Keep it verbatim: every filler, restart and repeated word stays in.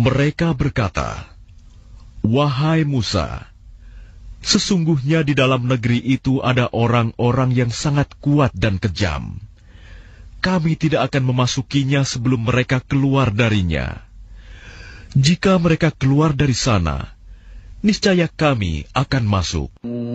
Mereka berkata, "Wahai Musa, sesungguhnya di dalam negeri itu ada orang-orang yang sangat kuat dan kejam. Kami tidak akan memasukinya sebelum mereka keluar darinya. Jika mereka keluar dari sana, niscaya kami akan masuk."